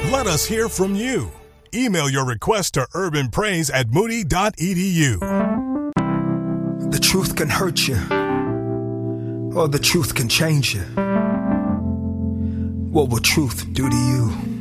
Let us hear from you. Email your request to urbanpraise@moody.edu. The truth can hurt you, or the truth can change you. What will truth do to you?